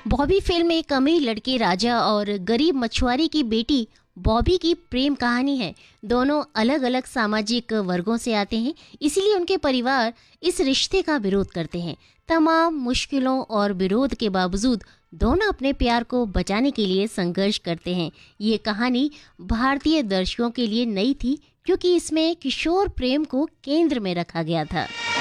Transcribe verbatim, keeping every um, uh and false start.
Bobby film एक अमीर लड़के राजा और गरीब मछुआरे की बेटी बॉबी की प्रेम कहानी है। दोनों अलग अलग सामाजिक वर्गों से आते हैं, इसीलिए उनके परिवार इस रिश्ते का विरोध करते हैं। तमाम मुश्किलों और विरोध के बावजूद दोनों अपने प्यार को बचाने के लिए संघर्ष करते हैं। ये कहानी भारतीय दर्शकों के लिए नई थी क्योंकि इसमें किशोर प्रेम को केंद्र में रखा गया था।